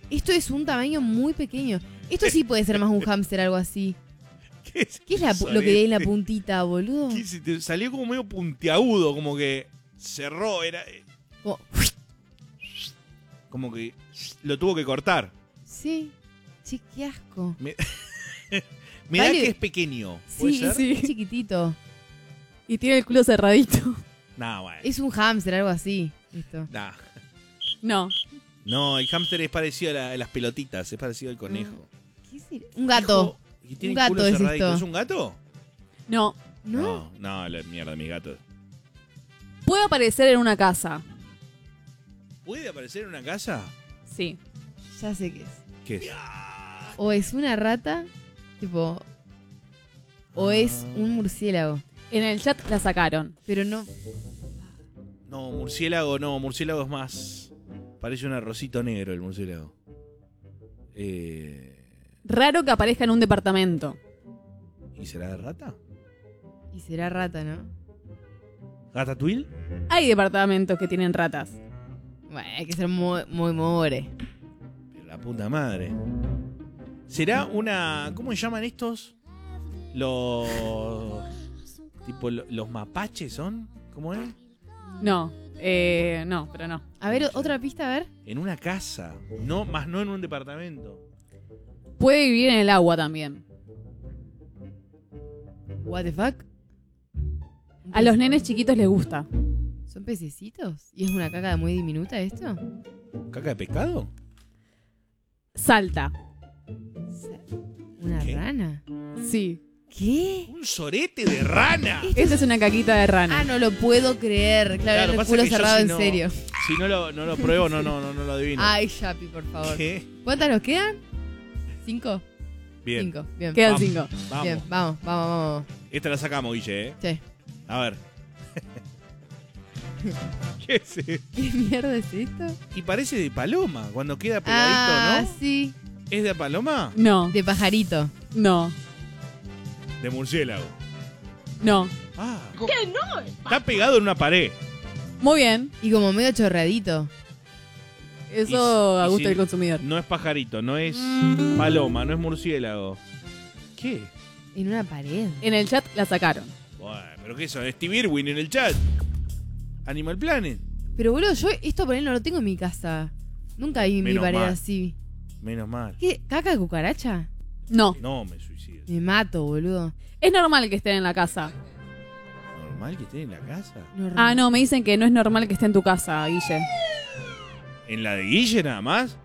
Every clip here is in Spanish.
Esto es un tamaño muy pequeño. Esto sí puede ser más un hámster, algo así. ¿Qué es Lo que hay en la puntita, boludo? Te salió como medio puntiagudo, como que cerró, era como que lo tuvo que cortar. Sí. Sí, qué asco. Me da que es pequeño. ¿Puede Sí, ser? es chiquitito. Y tiene el culo cerradito. Nah, bueno. Es un hámster, algo así. Esto. Nah. No. No, el hámster es parecido a las pelotitas, es parecido al conejo. ¿Qué será? Un gato. Hijo, y tiene Un el culo gato es cerradito. esto. ¿Es un gato? No. ¿No? No, la mierda, mis gatos. Puede aparecer en una casa. ¿Puede aparecer en una casa? Sí. Ya sé qué es. ¿Qué es? O es una rata, tipo... O es un murciélago. En el chat la sacaron. Pero no... No, murciélago es más... Parece un arrocito negro el murciélago. Raro que aparezca en un departamento. ¿Y será de rata? Y será rata, ¿no? ¿Ratatouille? Hay departamentos que tienen ratas. Bueno, hay que ser muy more. Pero la puta madre. ¿Será una... ¿Cómo se llaman estos? Los... Tipo, los mapaches son. ¿Cómo es? No. No, pero no. A ver, otra pista, a ver. En una casa. No, más no en un departamento. Puede vivir en el agua también. What the fuck? A los nenes chiquitos les gusta. ¿Son pececitos? ¿Y es una caca muy diminuta esto? ¿Caca de pescado? Salta. ¿Una ¿Qué? rana? Sí. ¿Qué? ¡Un sorete de rana! Esta es una caquita de rana. Ah, no lo puedo creer. Claro, el pasa culo que yo cerrado si en no- serio. Si no lo pruebo, no lo adivino. Ay, Yapi, por favor. ¿Qué? ¿Cuántas nos quedan? ¿5? Bien. 5, bien. Quedan Vamos. 5. Vamos. Bien, vamos. Esta la sacamos, Guille, ¿eh? Che, A ver. ¿Qué es esto? ¿qué mierda es esto? Y parece de paloma, cuando queda pegadito, Ah, ¿no? sí. ¿Es de paloma? No. De pajarito. No. De murciélago. No. Ah. ¿Qué no? Está pegado en una pared. Muy bien. Y como medio chorradito. Eso a y gusto si- del consumidor. No es pajarito, no es paloma, no es murciélago. ¿Qué? En una pared. En el chat la sacaron. Bueno, ¿pero qué son? Steve Irwin en el chat. Animal Planet. Pero boludo, yo esto por él no lo tengo en mi casa. Nunca vi mi Menos pared mal. así. Menos mal. ¿Qué? ¿Caca de cucaracha? No. No me suicido. Me mato, boludo. Es normal que estén en la casa. ¿Normal que esté en la casa? Ah, no, me dicen que no es normal que esté en tu casa, Guille. ¿En la de Guille nada más?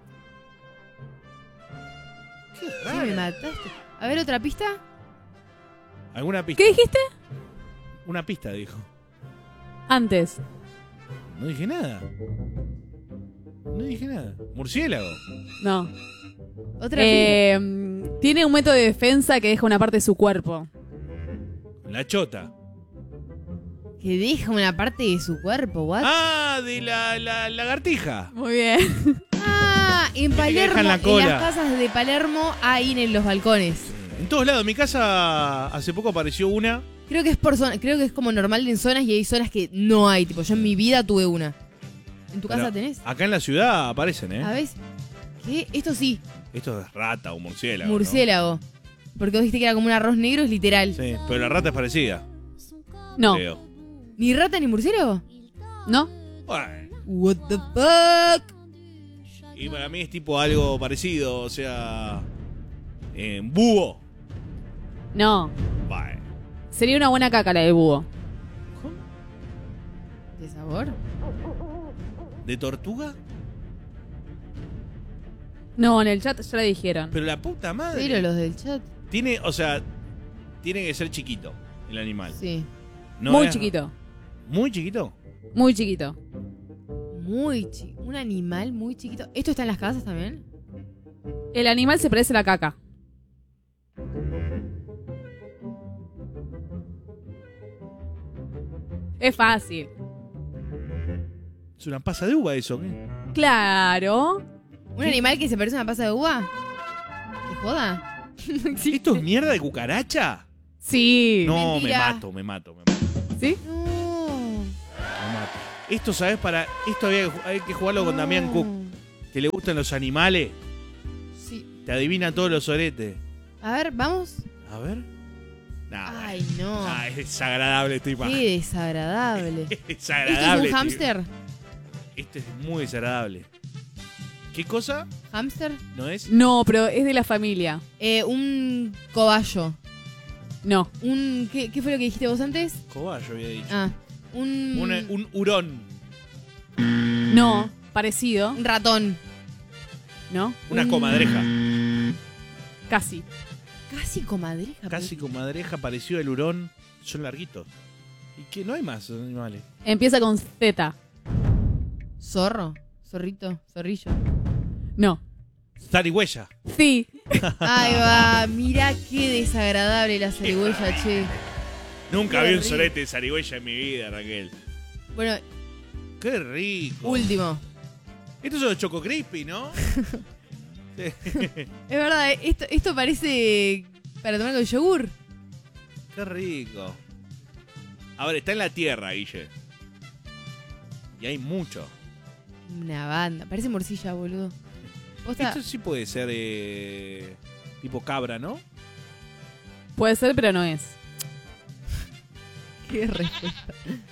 Qué Sí, raro. me mataste. A ver, otra pista. ¿Alguna pista? ¿Qué dijiste? Una pista, dijo. Antes. No dije nada. No dije nada. Murciélago. No. Otra pista. Tiene un método de defensa que deja una parte de su cuerpo. La chota. Que deja una parte de su cuerpo, ¿what? Ah, de la lagartija. Muy bien. Ah, en que Palermo, dejan la en cola. las casas de Palermo, ahí en los balcones. En todos lados. En mi casa hace poco apareció una. Creo que es por zona, creo que es como normal en zonas y hay zonas que no hay. Tipo, yo en mi vida tuve una. ¿En tu casa Pero tenés? Acá en la ciudad aparecen, ¿eh? A ver. ¿Qué? Esto sí, Esto es rata o murciélago. ¿no? murciélago. Porque vos dijiste que era como un arroz negro, es literal. Sí, pero la rata es parecida. No. Creo. ¿Ni rata ni murciélago? ¿No? Bueno, What the fuck? y para mí es tipo algo parecido, o sea. Búho. No. Bueno. Sería una buena caca la del búho. ¿De sabor? ¿De tortuga? No, en el chat ya le dijeron. Pero la puta madre. Pero los del chat. Tiene, o sea, tiene que ser chiquito el animal. Sí. No Muy es- chiquito. ¿Muy chiquito? Muy chiquito. Muy chiquito. Un animal muy chiquito. ¿Esto está en las casas también? El animal se parece a la caca. Es fácil. Es una pasa de uva eso, ¿qué? Claro. ¿Un animal que se parece a una pasa de uva? ¿Qué joda? ¿Esto es mierda de cucaracha? Sí. No, Mentira. me mato. ¿Sí? No. Me mato. Esto, ¿sabes? Esto hay que jugarlo con Damián Cook, que le gustan los animales. Te adivina todos los soretes. A ver, vamos. A ver. Nah, Ay, no. es desagradable esta imagen. Qué desagradable. Es ¿Esto es desagradable. un hámster? Este es muy desagradable. ¿Qué cosa? ¿Hámster? ¿No es? No, pero es de la familia. Un cobayo. No. ¿Qué fue lo que dijiste vos antes? Cobayo había dicho. Ah, Un hurón. No. Parecido. un ratón. ¿No? Una comadreja. Casi. Casi comadreja. Casi comadreja, parecido al hurón. Son larguitos. ¿Y qué? No hay más animales. Empieza con Z. Zorro. Zorrito. Zorrillo. No. Zarigüeya. Sí. Ahí va. Mirá qué desagradable la zarigüeya, che. Nunca Qué vi un rico. solete de zarigüeya en mi vida, Raquel. Bueno, Qué rico. último. Estos son los Choco Crispy, ¿no? Sí. Es verdad, esto parece para tomar con yogur. Qué rico. Ahora, está en la tierra, Guille. Y hay mucho. Una banda. Parece morcilla, boludo. Posta, Esto sí puede ser tipo cabra, ¿no? Puede ser, pero no es. qué respuesta.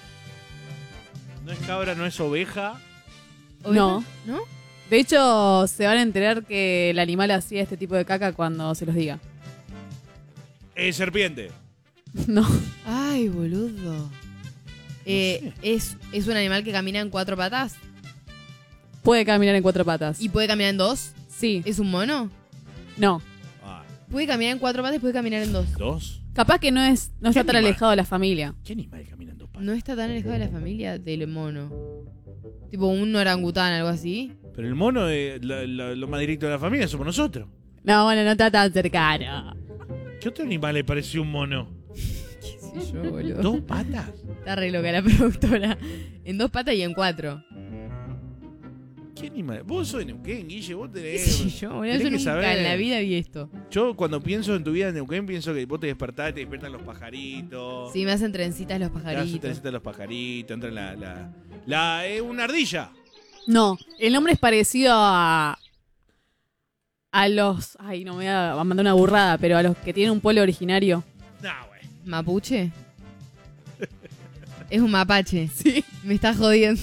No es cabra, no es oveja. ¿Oveja? No. ¿No? De hecho, se van a enterar que el animal hacía este tipo de caca cuando se los diga. Serpiente. No. Ay, boludo. sé. Es un animal que camina en 4 patas Puede caminar en 4 patas. y puede caminar en 2. Sí. ¿Es un mono? No. Ah, Puede caminar en 4 patas y puede caminar en 2. ¿dos? Capaz que no está tan animal? alejado de la familia. ¿Qué animal camina en dos patas? No está tan alejado de la familia del mono. Tipo un orangután, algo así. Pero el mono, lo más directo de la familia somos nosotros. No, bueno, no está tan cercano. ¿Qué otro animal le pareció un mono? ¿Qué sé yo, boludo? ¿Dos patas? Está re loca la productora. En 2 patas y en 4. ¿Qué animal? Vos sos de Neuquén, Guille, vos ¿Qué tenés... sé yo, boludo? tenés Yo que nunca saber. en la vida vi esto. Yo cuando pienso en tu vida en Neuquén, pienso que vos te despertás, te despiertan los pajaritos. Sí, me hacen trencitas los Te hacen pajaritos. trencitas los pajaritos, entra una ardilla. No, el nombre es parecido a los... Ay, no me voy a mandar una burrada, pero a los que tienen un pueblo originario. No, güey. ¿Mapuche? Es un mapache. Sí. Me está jodiendo.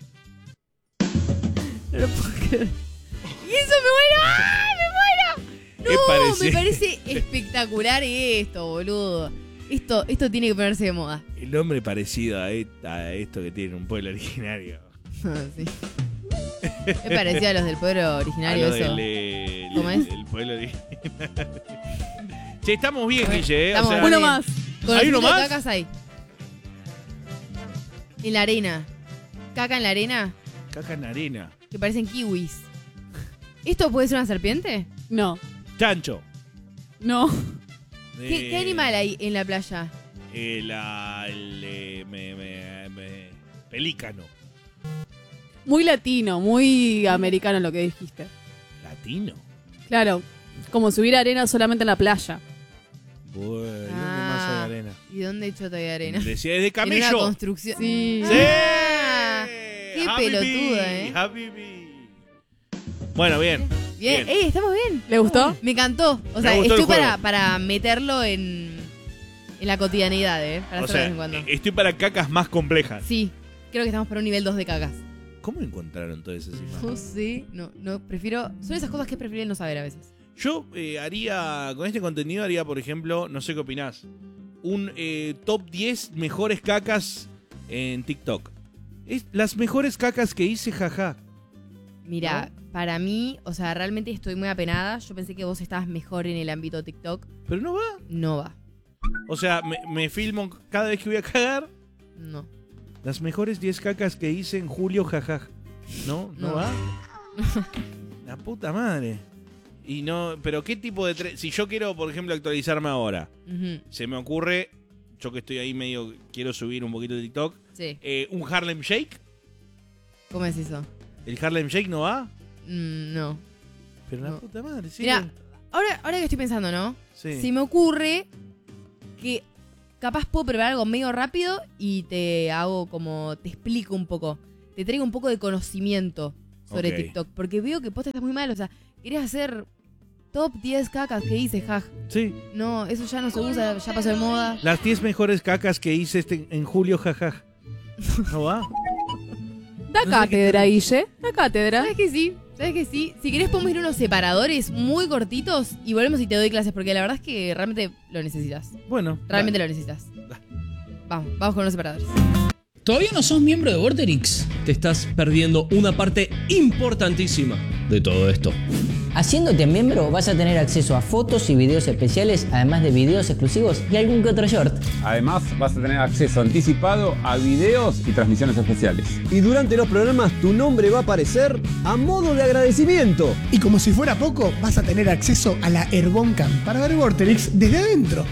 No lo puedo creer. ¡Y eso me muero! ¡Ah, me muero! Es No, parecido. me parece espectacular esto, boludo. Esto tiene que ponerse de moda. El nombre parecido a esto que tiene un pueblo originario. Sí. Es parecido a los del pueblo originario A lo eso. ¿Cómo es? El pueblo originario. Che, estamos bien, Guille, Estamos O sea, muy Uno bien. más. Con ¿Hay el uno fruto de más? cacas hay. En la arena. Caca en la arena caca en arena. que parecen kiwis. ¿Esto puede ser una serpiente? No. Chancho. No. ¿Qué animal hay en la playa? Pelícano. Muy latino, muy americano lo que dijiste. ¿Latino? Claro, como si hubiera arena solamente en la playa. Bueno, ¿dónde más hay arena? ¿Y dónde choto hay arena? Decía, es de En una camello. construcción. Sí. ¡Sí! Ah, qué Habibi, pelotuda, Habibi. Bueno, bien. Bien. Estamos bien. ¿Le gustó? Me encantó. O sea, gustó el estoy juego. para meterlo en la cotidianidad, Para O hacerlo sea, de vez en cuando. estoy para cacas más complejas. Sí, creo que estamos para un nivel 2 de cacas. ¿Cómo encontraron todas esas imágenes? No sé, no, prefiero... Son esas cosas que prefiero no saber a veces. Yo haría, con este contenido haría, por ejemplo, no sé qué opinás, un top 10 mejores cacas en TikTok. Las mejores cacas que hice, jaja. Mira, para mí, o sea, realmente estoy muy apenada. Yo pensé que vos estabas mejor en el ámbito TikTok. Pero no va. No va. O sea, me filmo cada vez que voy a cagar. No. Las mejores 10 cacas que hice en julio, jaja. ¿No? ¿No No. va? La puta madre. Y no, pero ¿qué tipo de... Si yo quiero, por ejemplo, actualizarme ahora, Ujú, se me ocurre, yo que estoy ahí medio, quiero subir un poquito de TikTok, sí. un Harlem Shake. ¿Cómo es eso? ¿El Harlem Shake no va? No. Pero la No. puta madre, sí. Mira, ahora que estoy pensando, ¿no? Sí. Se me ocurre que capaz puedo preparar algo medio rápido y te hago como... Te explico un poco. Te traigo un poco de conocimiento sobre Ok. TikTok. Porque veo que posta estás muy mal. O sea, querés hacer Top 10 cacas que hice, jaj. Sí. No, eso ya no se usa, ya pasó de moda. Las 10 mejores cacas que hice en julio, jajaj. ¿No va? Da cátedra, Guille. Da cátedra. ¿Sabes que sí? ¿Sabes que sí? Si querés podemos ir a unos separadores muy cortitos y volvemos y te doy clases, porque la verdad es que realmente lo necesitas. Bueno. Realmente lo necesitas. Vamos con los separadores. ¿Todavía no sos miembro de Vorterix? Te estás perdiendo una parte importantísima de todo esto. Haciéndote miembro vas a tener acceso a fotos y videos especiales, además de videos exclusivos y algún que otro short. Además vas a tener acceso anticipado a videos y transmisiones especiales. Y durante los programas tu nombre va a aparecer a modo de agradecimiento. Y como si fuera poco, vas a tener acceso a la Airboncam para ver Vorterix desde adentro.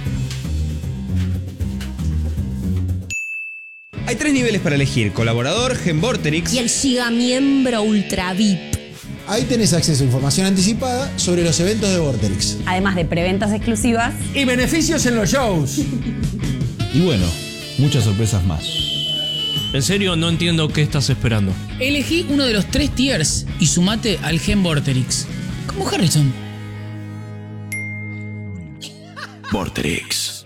Hay 3 niveles para elegir: colaborador, Vorterix y el Giga Miembro Ultra VIP. Ahí tenés acceso a información anticipada sobre los eventos de Vorterix. Además de preventas exclusivas Y beneficios en los shows. Y bueno, muchas sorpresas más. En serio, no entiendo qué estás esperando. Elegí uno de los 3 tiers y sumate al Gen Vorterix. Como Harrison. Vorterix.